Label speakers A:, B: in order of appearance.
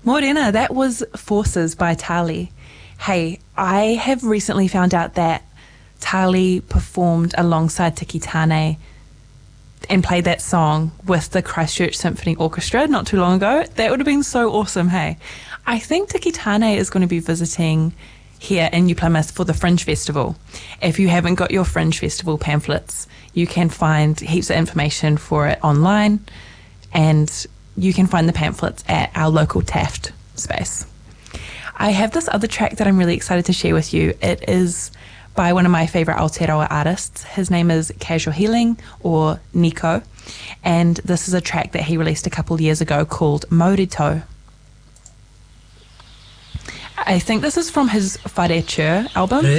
A: Morena, that was Forces by Tali. Hey, I have recently found out that Tali performed alongside Tiki Tane and played that song with the Christchurch Symphony Orchestra not too long ago. That would have been so awesome, hey. I think Tiki Tane is going to be visiting here in New Plymouth for the Fringe Festival. If you haven't got your Fringe Festival pamphlets, you can find heaps of information for it online, and you can find the pamphlets at our local Taft space. I have this other track that I'm really excited to share with you. It is by one of my favourite Aotearoa artists. His name is Casual Healing, or Nico, and this is a track that he released a couple years ago called Maurito. I think this is from his Whare Chur album.